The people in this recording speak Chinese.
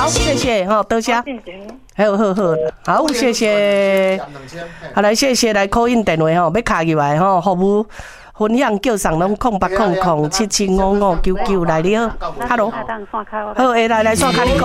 好，谢谢哈，多谢。好，谢谢。好，来谢谢来 call in 电话吼，要卡入来吼，服务分享叫上拢0800775599来你好 ，Hello，好，来线卡你讲。